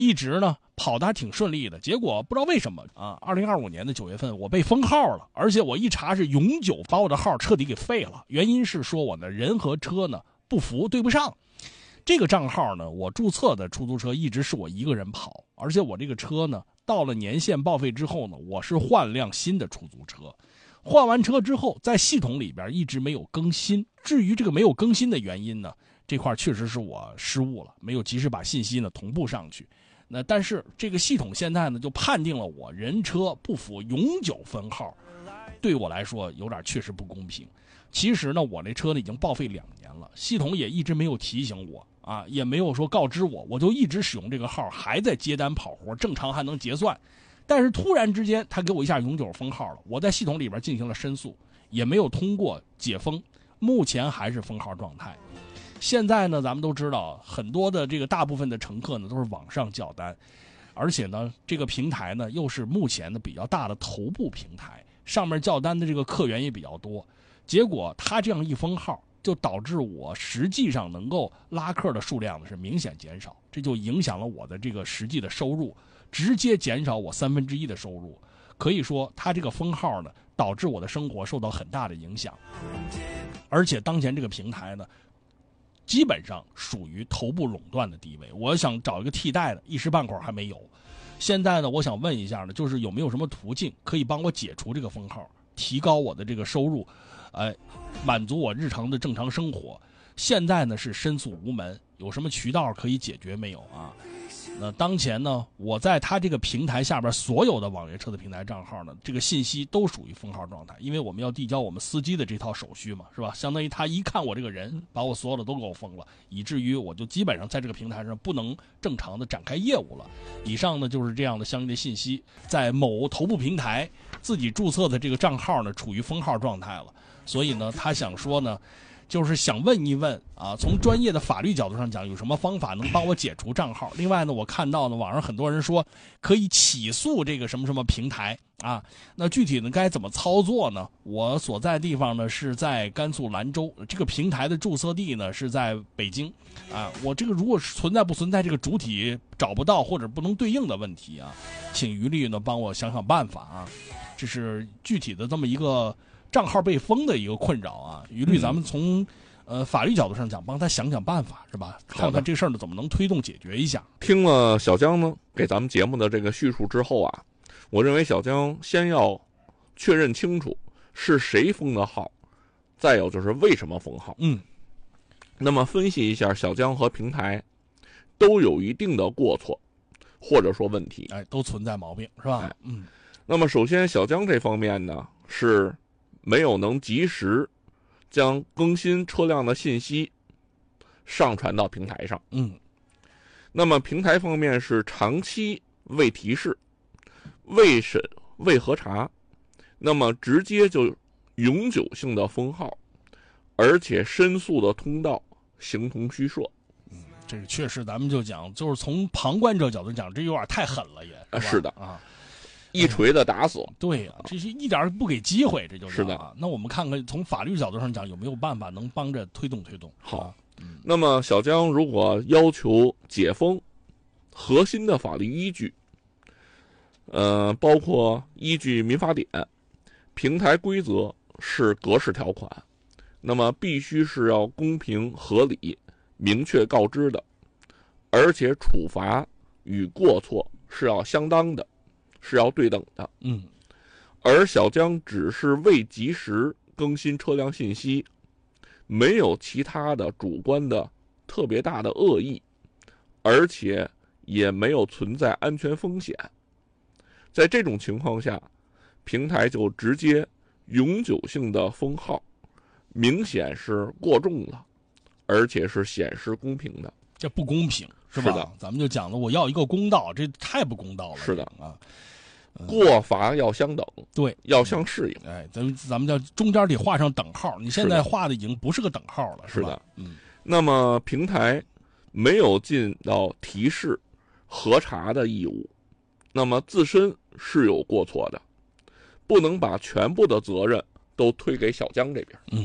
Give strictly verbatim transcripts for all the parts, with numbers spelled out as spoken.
一直呢跑得还挺顺利的。结果不知道为什么啊，二零二五年的九月份我被封号了，而且我一查是永久把我的号彻底给废了。原因是说我的人和车呢不符，对不上。这个账号呢，我注册的出租车一直是我一个人跑，而且我这个车呢，到了年限报废之后呢，我是换辆新的出租车。换完车之后，在系统里边一直没有更新。至于这个没有更新的原因呢，这块确实是我失误了，没有及时把信息呢同步上去。那但是这个系统现在呢就判定了我人车不符，永久分号，对我来说有点确实不公平。其实呢，我这车呢已经报废两年了，系统也一直没有提醒我啊，也没有说告知我，我就一直使用这个号，还在接单跑活，正常还能结算。但是突然之间，他给我一下永久封号了，我在系统里边进行了申诉，也没有通过解封，目前还是封号状态。现在呢，咱们都知道，很多的这个大部分的乘客呢都是网上叫单，而且呢，这个平台呢又是目前的比较大的头部平台，上面叫单的这个客源也比较多。结果他这样一封号，就导致我实际上能够拉客的数量呢是明显减少，这就影响了我的这个实际的收入，直接减少我三分之一的收入。可以说，他这个封号呢，导致我的生活受到很大的影响。而且当前这个平台呢，基本上属于头部垄断的地位，我想找一个替代的，一时半会儿还没有。现在呢，我想问一下呢，就是有没有什么途径可以帮我解除这个封号，提高我的这个收入，呃，满足我日常的正常生活。现在呢是申诉无门，有什么渠道可以解决没有啊？那当前呢，我在他这个平台下边所有的网约车的平台账号呢，这个信息都属于封号状态，因为我们要递交我们司机的这套手续嘛，是吧？相当于他一看我这个人，把我所有的都给我封了，以至于我就基本上在这个平台上不能正常的展开业务了。以上呢就是这样的相应的信息，在某头部平台自己注册的这个账号呢处于封号状态了，所以呢，他想说呢。就是想问一问啊，从专业的法律角度上讲，有什么方法能帮我解除账号？另外呢，我看到呢，网上很多人说可以起诉这个什么什么平台啊，那具体呢该怎么操作呢？我所在地方呢是在甘肃兰州，这个平台的注册地呢是在北京啊。我这个如果是存在不存在这个主体找不到或者不能对应的问题啊，请于律呢帮我想想办法啊。这是具体的这么一个。账号被封的一个困扰啊，于律咱们从、嗯、呃法律角度上讲，帮他想想办法，是吧？看看这事儿呢怎么能推动解决一下。 听了小江呢给咱们节目的这个叙述之后啊，我认为小江先要确认清楚是谁封的号，再有就是为什么封号。 嗯， 那么分析一下小江和平台都有一定的过错，或者说问题， 哎，都存在毛病，是吧？ 哎、 嗯。 那么首先小江这方面呢是。没有能及时将更新车辆的信息上传到平台上。 嗯， 那么平台方面是长期未提示、未审、未核查，那么直接就永久性的封号，而且申诉的通道形同虚设。 嗯，这个确实咱们就讲，就是从旁观者角度讲，这有点太狠了也，也是的啊。 一锤子打死、哎、 对呀、啊，这是一点不给机会，这就是是的啊。那我们看看从法律角度上讲，有没有办法能帮着推动推动？ 好，嗯、那么小江如果要求解封，核心的法律依据，呃，包括依据民法典，平台规则是格式条款，那么必须是要公平合理、明确告知的，而且处罚与过错是要相当的。是要对等的， 嗯， 而小江只是未及时更新车辆信息，没有其他的主观的特别大的恶意，而且也没有存在安全风险。在这种情况下，平台就直接永久性的封号，明显是过重了，而且是显示公平的。 这不公平，是吧？ 是的， 咱们就讲了，我要一个公道，这太不公道了。 是的啊。 过法要相等， 对， 要相适应。 哎，咱们咱们叫中间得画上等号，你现在画的已经不是个等号了， 是的。 嗯， 那么平台没有尽到提示、核查的义务，那么自身是有过错的，不能把全部的责任都推给小江这边。 嗯，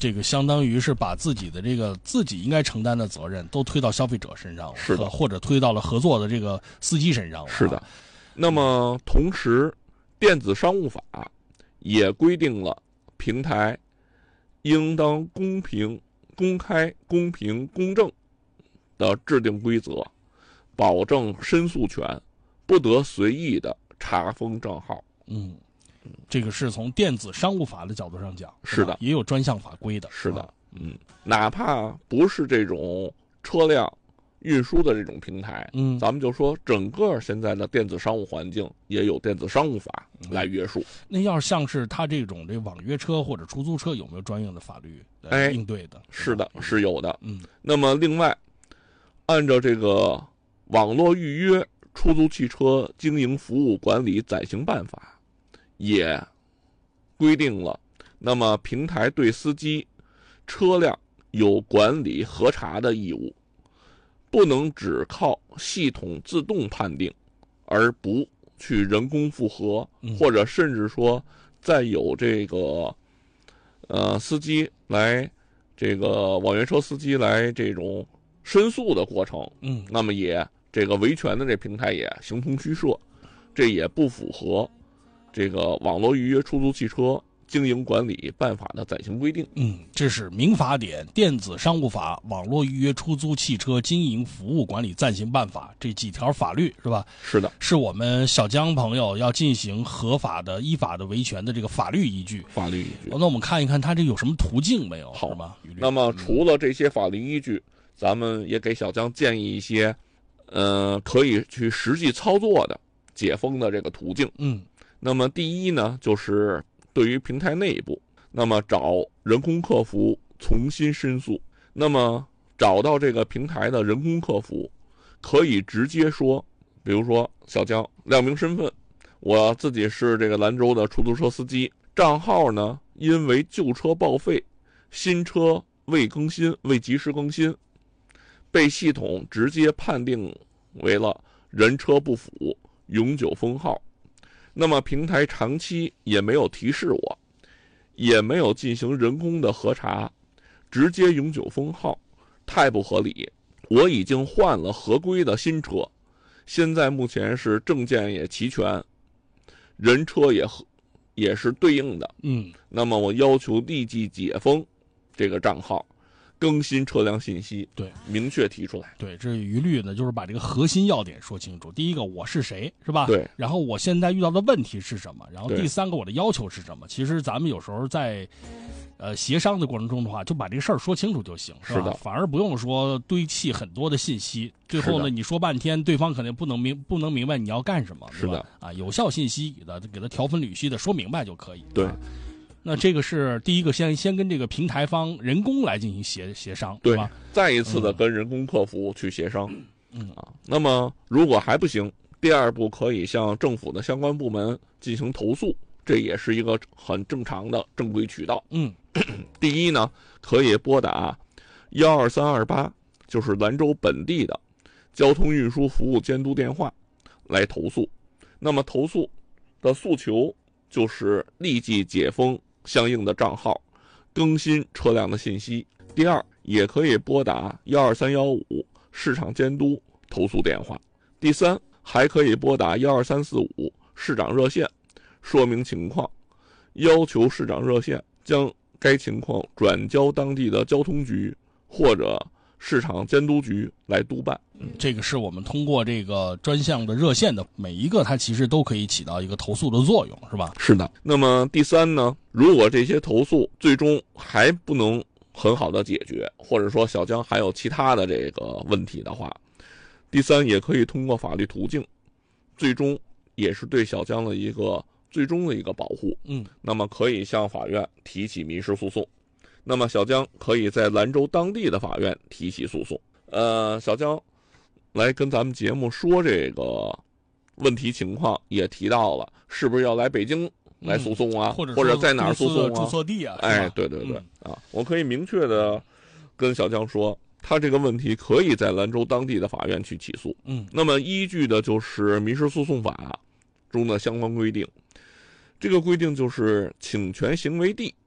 这个相当于是把自己的这个自己应该承担的责任都推到消费者身上了， 是的， 或者推到了合作的这个司机身上了。 是的。那么同时，电子商务法也规定了平台应当公平、公开、公平、公正的制定规则，保证申诉权，不得随意的查封账号。 嗯。这个是从电子商务法的角度上讲， 是的， 也有专项法规的。 是的，嗯，哪怕不是这种车辆运输的这种平台， 嗯， 咱们就说整个现在的电子商务环境也有电子商务法来约束。 嗯、那要是像是他这种这网约车或者出租车，有没有专用的法律来应对的？ 哎、是的，是有的。 嗯， 那么另外，按照这个网络预约出租汽车经营服务管理暂行办法。也规定了，那么平台对司机、车辆有管理核查的义务，不能只靠系统自动判定，而不去人工复核， 嗯、 或者甚至说再有这个呃司机来这个网约车司机来这种申诉的过程， 嗯， 那么也这个维权的这平台也形同虚设，这也不符合这个网络预约出租汽车经营管理办法的暂行规定。 嗯，这是民法典、电子商务法、网络预约出租汽车经营服务管理暂行办法这几条法律是吧？ 是的， 是我们小江朋友要进行合法的、依法的维权的这个法律依据。 法律依据。 那我们看一看它这有什么途径没有？ 好吗？ 那么除了这些法律依据，嗯、咱们也给小江建议一些，呃，可以去实际操作的解封的这个途径。 嗯。 那么第一呢，就是对于平台内部，那么找人工客服重新申诉。那么找到这个平台的人工客服，可以直接说，比如说小江亮明身份，我自己是这个兰州的出租车司机，账号呢因为旧车报废，新车未更新、未及时更新，被系统直接判定为了人车不符，永久封号。那么平台长期也没有提示我，也没有进行人工的核查，直接永久封号，太不合理。我已经换了合规的新车，现在目前是证件也齐全，人车也也是对应的。 嗯， 那么我要求立即解封这个账号，更新车辆信息， 对， 明确提出来。 对，这一律呢，就是把这个核心要点说清楚。第一个，我是谁，是吧？ 对。 然后我现在遇到的问题是什么？然后第三个，我的要求是什么？其实咱们有时候在，呃，协商的过程中的话，就把这个事儿说清楚就行，是吧？ 是的。 反而不用说堆砌很多的信息，最后呢，你说半天，对方肯定不能明不能明白你要干什么， 是的。 啊，有效信息给他给他条分缕析的说明白就可以。 对。 啊那这个是第一个先，先先跟这个平台方人工来进行协协商， 对吧？ 再一次的跟人工客服去协商， 嗯啊，那么如果还不行，第二步可以向政府的相关部门进行投诉，这也是一个很正常的正规渠道。 嗯， 第一呢，可以拨打幺二三二八，就是兰州本地的交通运输服务监督电话来投诉。那么投诉的诉求就是立即解封相应的账号，更新车辆的信息。第二，也可以拨打幺二三幺五市场监督投诉电话。第三，还可以拨打幺二三四五市长热线，说明情况，要求市长热线将该情况转交当地的交通局或者市场监督局来督办。 嗯，这个是我们通过这个专项的热线的每一个，它其实都可以起到一个投诉的作用，是吧？ 是的。那么第三呢，如果这些投诉最终还不能很好的解决，或者说小江还有其他的这个问题的话，第三也可以通过法律途径，最终也是对小江的一个最终的一个保护。 嗯， 那么可以向法院提起民事诉讼。那么小江可以在兰州当地的法院提起诉讼。呃，小江来跟咱们节目说这个问题情况，也提到了是不是要来北京来诉讼啊， 嗯、或者或者在哪儿诉讼啊？ 注册地啊？ 哎，对对对、 嗯、 啊，我可以明确的跟小江说，他这个问题可以在兰州当地的法院去起诉。 嗯， 那么依据的就是民事诉讼法中的相关规定。这个规定就是侵权行为地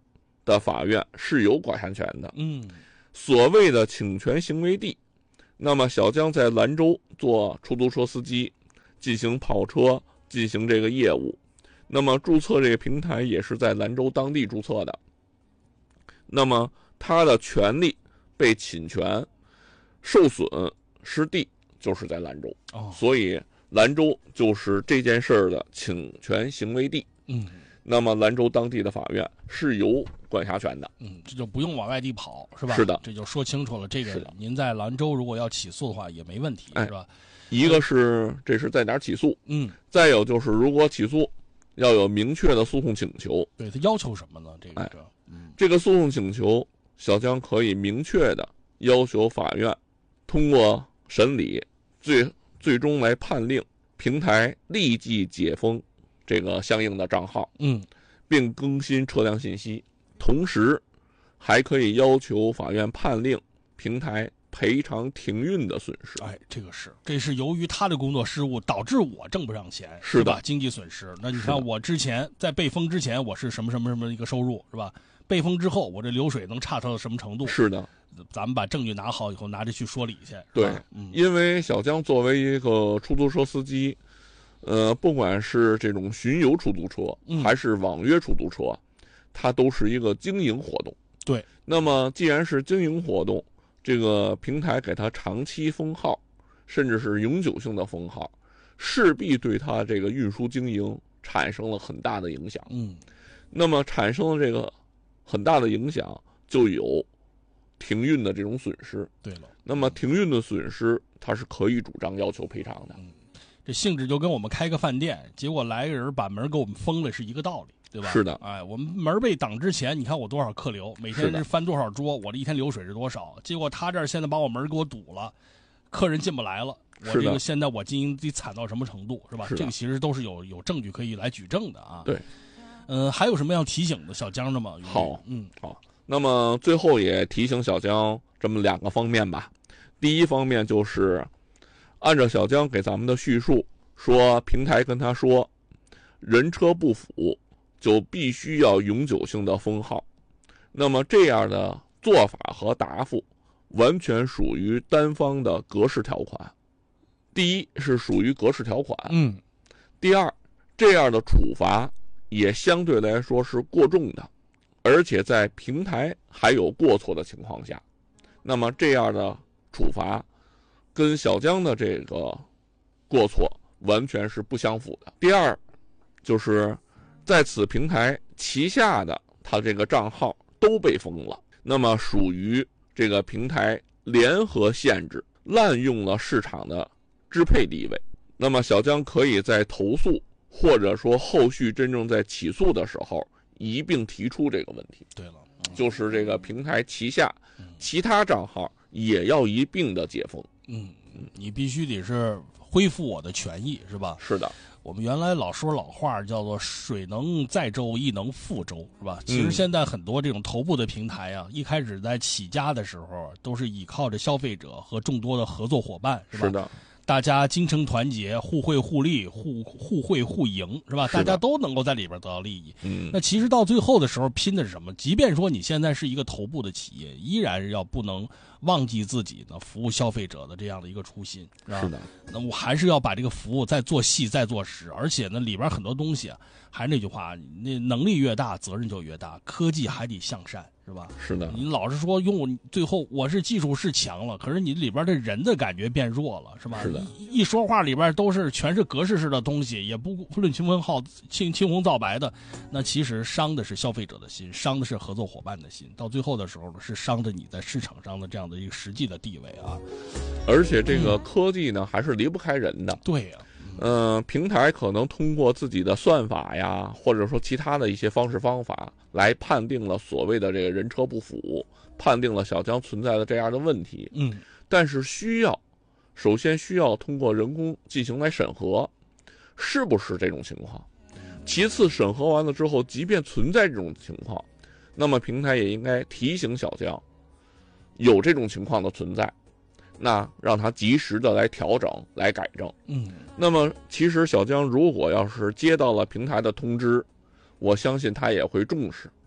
的法院是有管辖权的。 嗯， 所谓的请权行为地，那么小江在兰州做出租车司机，进行跑车，进行这个业务，那么注册这个平台也是在兰州当地注册的。那么他的权利被侵权、受损失地就是在兰州， 哦， 所以兰州就是这件事儿的请权行为地。 嗯， 那么兰州当地的法院是有管辖权的。 嗯，这就不用往外地跑，是吧？ 是的， 这就说清楚了。这个是的您在兰州如果要起诉的话也没问题， 哎是吧？ 一个是这是在哪儿起诉， 嗯， 再有就是如果起诉要有明确的诉讼请求。 对，他要求什么呢？这个， 哎这嗯， 这个诉讼请求，小江可以明确的要求法院通过审理，最最终来判令平台立即解封这个相应的账号， 嗯， 并更新车辆信息。同时，还可以要求法院判令平台赔偿停运的损失。 哎，这个是，这是由于他的工作失误导致我挣不上钱， 是的吧？经济损失。那你是的看我之前在被封之前，我是什么什么什么一个收入，是吧？被封之后，我这流水能差到什么程度？ 是的， 咱们把证据拿好以后，拿着去说理去。是吧对， 嗯， 因为小江作为一个出租车司机，呃，不管是这种巡游出租车， 嗯还是网约出租车，它都是一个经营活动。 对， 那么既然是经营活动，这个平台给它长期封号，甚至是永久性的封号，势必对它这个运输经营产生了很大的影响。 嗯， 那么产生了这个很大的影响，就有停运的这种损失。 对了， 那么停运的损失，它是可以主张要求赔偿的。 这性质就跟我们开个饭店，结果来个人把门给我们封了是一个道理，对吧？ 是的， 哎，我们门被挡之前，你看我多少客流，每天是的是翻多少桌，我这一天流水是多少？结果他这儿现在把我门给我堵了，客人进不来了。我是的这个现在我经营得惨到什么程度，是吧？ 是的这个其实都是有有证据可以来举证的啊。 对， 嗯、还有什么要提醒的小江的吗？ 好嗯， 好，那么最后也提醒小江这么两个方面吧。第一方面就是按照小江给咱们的叙述说，平台跟他说，人车不符就必须要永久性的封号。那么这样的做法和答复完全属于单方的格式条款。第一是属于格式条款， 嗯， 第二，这样的处罚也相对来说是过重的，而且在平台还有过错的情况下，那么这样的处罚跟小江的这个过错完全是不相符的。第二，就是在此平台旗下的他这个账号都被封了，那么属于这个平台联合限制，滥用了市场的支配地位。那么小江可以在投诉或者说后续真正在起诉的时候一并提出这个问题。 对了，嗯、 就是这个平台旗下其他账号也要一并的解封。 嗯，你必须得是恢复我的权益，是吧？ 是的， 我们原来老说老话叫做水能载舟，亦能覆舟，是吧？其实嗯现在很多这种头部的平台啊，一开始在起家的时候都是依靠着消费者和众多的合作伙伴，是吧？ 是的， 大家精诚团结，互惠互利，互互惠互赢，是吧？ 是的大家都能够在里边得到利益。 嗯， 那其实到最后的时候，拼的是什么？即便说你现在是一个头部的企业，依然要不能忘记自己呢服务消费者的这样的一个初心，是吧？ 是的， 那我还是要把这个服务再做细、再做实，而且呢，里边很多东西啊，还是那句话，那能力越大，责任就越大，科技还得向善，是吧？ 是的， 你老是说用最后我是技术是强了，可是你里边的人的感觉变弱了，是吧？ 是的， 一一说话里边都是全是格式式的东西，也不论青红号青青红皂白的，那其实伤的是消费者的心，伤的是合作伙伴的心，到最后的时候呢，是伤着你在市场上的这样的一个实际的地位啊。 而且这个科技呢，还是离不开人的。 对呀、 嗯、呃，平台可能通过自己的算法呀，或者说其他的一些方式方法，来判定了所谓的这个人车不符，判定了小江存在的这样的问题。 嗯， 但是需要，首先需要通过人工进行来审核，是不是这种情况？其次，审核完了之后，即便存在这种情况，那么平台也应该提醒小江，有这种情况的存在，那让他及时的来调整、来改正。 嗯， 那么其实小江如果要是接到了平台的通知，我相信他也会重视。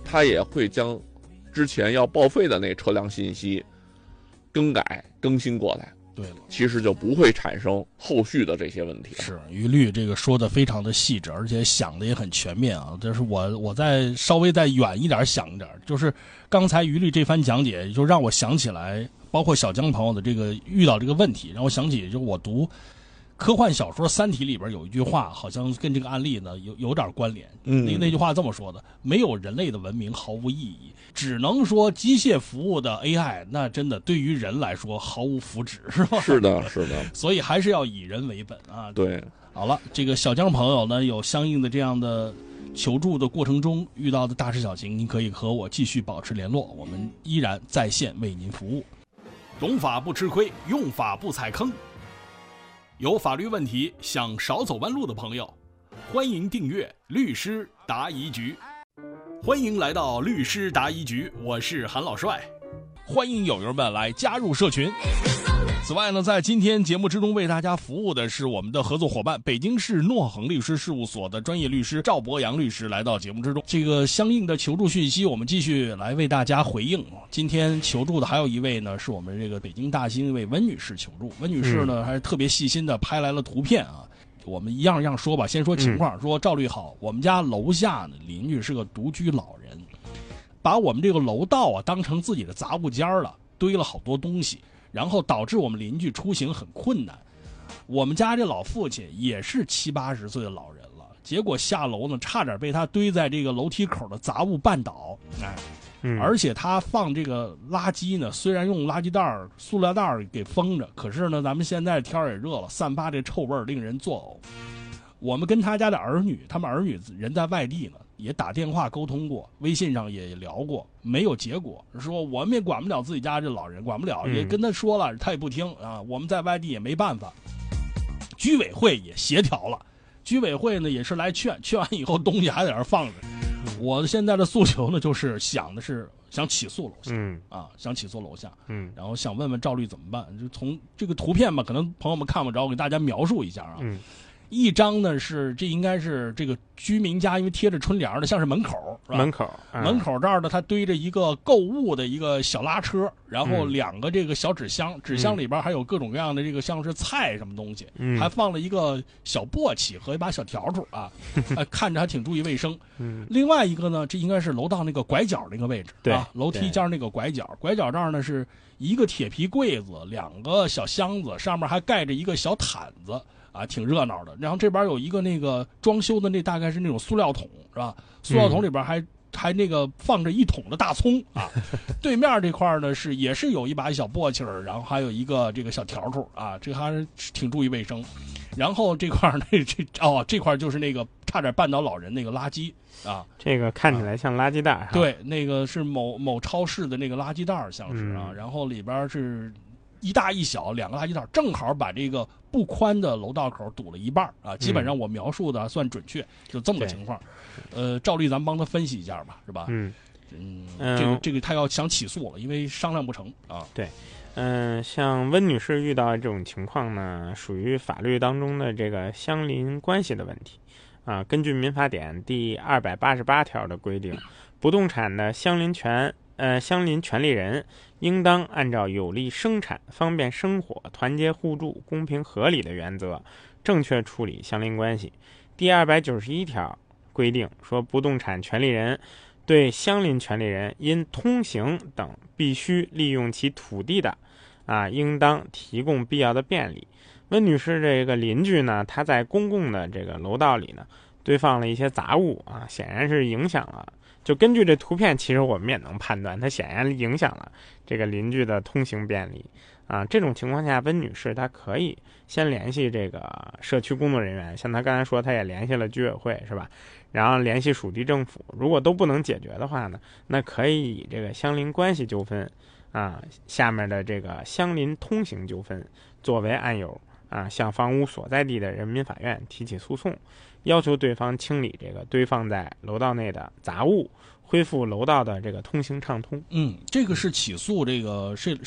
他也会将之前要报废的那车辆信息更改更新过来。 对了， 其实就不会产生后续的这些问题。 是于律这个说的非常的细致，而且想的也很全面啊。就是我我再稍微再远一点想一点，就是刚才于律这番讲解，就让我想起来，包括小江朋友的这个遇到这个问题，让我想起就我读科幻小说《三体》里边有一句话，好像跟这个案例呢有有点关联。 嗯， 那那句话这么说的：没有人类的文明毫无意义，只能说机械服务的 A I， 那真的对于人来说毫无福祉，是吧？ 是的，是的。 所以还是要以人为本啊。 对， 好了，这个小江朋友呢，有相应的这样的求助的过程中遇到的大事小情，您可以和我继续保持联络，我们依然在线为您服务。懂法不吃亏，用法不踩坑。有法律问题想少走弯路的朋友，欢迎订阅律师答疑局。欢迎来到律师答疑局，我是韩老帅，欢迎友友们来加入社群。此外呢，在今天节目之中为大家服务的是我们的合作伙伴北京市诺恒律师事务所的专业律师赵博洋律师来到节目之中。这个相应的求助讯息我们继续来为大家回应。今天求助的还有一位呢，是我们这个北京大兴一位温女士求助。温女士呢还是特别细心的拍来了图片啊，我们一样一样说吧。先说情况，说赵律好，我们家楼下呢邻居是个独居老人，把我们这个楼道啊当成自己的杂物间了，堆了好多东西，然后导致我们邻居出行很困难。我们家这老父亲也是七八十岁的老人了，结果下楼呢，差点被他堆在这个楼梯口的杂物绊倒。哎，嗯、而且他放这个垃圾呢，虽然用垃圾袋、塑料袋给封着，可是呢，咱们现在天也热了，散发这臭味令人作呕。我们跟他家的儿女，他们儿女人在外地呢，也打电话沟通过，微信上也聊过，没有结果。说我们也管不了自己家这老人，管不了， 嗯、 也跟他说了，他也不听啊。我们在外地也没办法。居委会也协调了，居委会呢也是来劝，劝完以后东西还在那儿放着。我现在的诉求呢，就是想的是想起诉楼下，嗯啊，想起诉楼下，嗯，然后想问问赵律怎么办？就从这个图片吧，可能朋友们看不着，我给大家描述一下啊。嗯，一张呢是这应该是这个居民家，因为贴着春联的，像是门口，是吧？ 门口， 嗯、门口这儿呢，它堆着一个购物的一个小拉车，然后两个这个小纸箱，嗯、纸箱里边还有各种各样的这个像是菜什么东西，嗯、还放了一个小簸箕和一把小笤帚啊，呃，看着还挺注意卫生。嗯，另外一个呢，这应该是楼道那个拐角那个位置， 对啊，楼梯间那个拐角，拐角这儿呢是一个铁皮柜子，两个小箱子，上面还盖着一个小毯子。啊，挺热闹的。然后这边有一个那个装修的那大概是那种塑料桶，是吧？塑料桶里边还、嗯、还那个放着一桶的大葱啊。对面这块呢是也是有一把小簸箕儿，然后还有一个这个小笤帚啊，这还是挺注意卫生。然后这块呢这哦这块就是那个差点绊倒老人那个垃圾啊， 这个看起来像垃圾袋、啊。 对，那个是某某超市的那个垃圾袋像是啊，嗯、然后里边是。一大一小两个垃圾袋，正好把这个不宽的楼道口堵了一半啊！基本上我描述的算准确，嗯、就这么个情况。呃，赵律，咱们帮他分析一下吧，是吧？嗯嗯，这个这个他要想起诉了，因为商量不成啊。 对，嗯、呃，像温女士遇到这种情况呢，属于法律当中的这个相邻关系的问题啊。根据民法典第二百八十八条的规定，不动产的相邻权。呃，相邻权利人应当按照有利生产、方便生活、团结互助、公平合理的原则，正确处理相邻关系。第二百九十一条规定说，不动产权利人对相邻权利人因通行等必须利用其土地的，啊，应当提供必要的便利。温女士这个邻居呢，她在公共的这个楼道里呢，堆放了一些杂物啊，显然是影响了。就根据这图片，其实我们也能判断，它显然影响了这个邻居的通行便利啊。这种情况下，温女士她可以先联系这个社区工作人员，像她刚才说，她也联系了居委会，是吧？然后联系属地政府，如果都不能解决的话呢，那可以以这个相邻关系纠纷啊下面的这个相邻通行纠纷作为案由啊，向房屋所在地的人民法院提起诉讼。要求对方清理这个堆放在楼道内的杂物，恢复楼道的这个通行畅通。 嗯，这个是起诉这个是是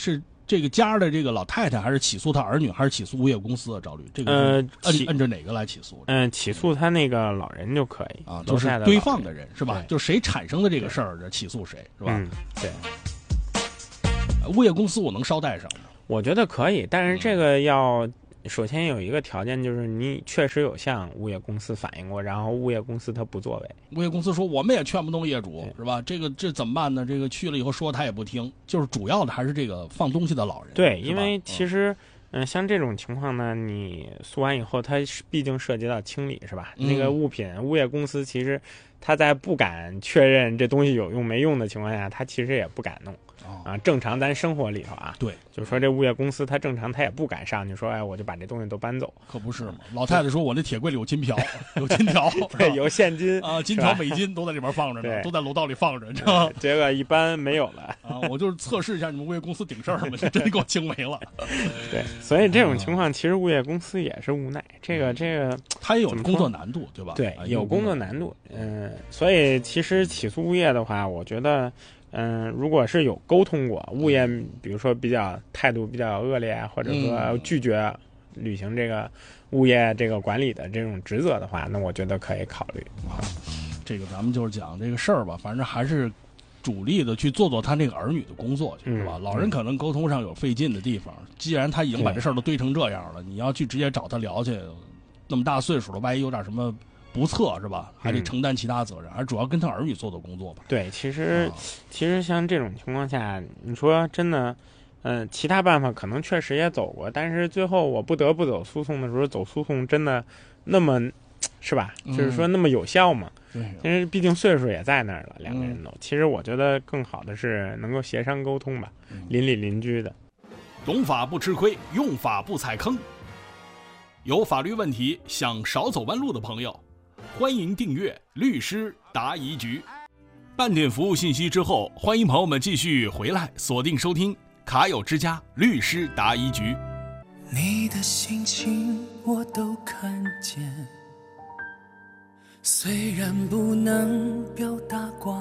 这个家的这个老太太还是起诉他儿女，还是起诉物业公司啊？赵律，这个呃， 按按着哪个来起诉？ 嗯、呃，起诉他那个老人就可以啊，就是堆放的人是吧？就是谁产生的这个事儿，起诉谁是吧？ 嗯，对。 物业公司我能捎带上吗？ 我觉得可以，但是这个要。首先有一个条件，就是你确实有向物业公司反映过，然后物业公司他不作为。 物业公司说我们也劝不动业主，是吧？这个这怎么办呢？这个去了以后说他也不听，就是主要的还是这个放东西的老人。 对，因为其实嗯、呃，像这种情况呢，你诉完以后，它毕竟涉及到清理，是吧？嗯、那个物品，物业公司其实他在不敢确认这东西有用没用的情况下，他其实也不敢弄。啊，正常咱生活里头啊， 对， 就是说这物业公司他正常他也不敢上去说，哎，我就把这东西都搬走， 可不是嘛？老太太说，我那铁柜里有金条，有金条， 对，有现金啊，金条美金都在里边放着呢，都在楼道里放着，知道吗？ 结果一般没有了啊，我就是测试一下你们物业公司顶事儿了，真给我惊没了。 对，所以这种情况其实物业公司也是无奈，这个这个他也有工作难度，对吧？ 对，有工作难度，嗯，所以其实起诉物业的话，我觉得。嗯，如果是有沟通过，物业比如说比较态度比较恶劣，或者说拒绝履行这个物业这个管理的这种职责的话，那我觉得可以考虑。 啊，这个咱们就是讲这个事儿吧，反正还是主力的去做做他那个儿女的工作去，是吧？ 嗯、 老人可能沟通上有费劲的地方，既然他已经把这事儿都堆成这样了，你要去直接找他聊去，那么大岁数了，万一有点什么。不测是吧？还得承担其他责任，而、嗯、主要跟他儿女做做工作吧。 对，其实、啊、其实像这种情况下，你说真的，嗯、呃，其他办法可能确实也走过，但是最后我不得不走诉讼的时候，走诉讼真的那么，是吧？ 嗯、 就是说那么有效吗？ 对， 其实毕竟岁数也在那儿了，两个人都。嗯、其实我觉得更好的是能够协商沟通吧，嗯、邻里邻居的。 懂法不吃亏，用法不踩坑。有法律问题想少走弯路的朋友。欢迎订阅律师答疑局。半点服务信息之后，欢迎朋友们继续回来锁定收听卡友之家律师答疑局。 你的心情我都看见，虽然不能表达挂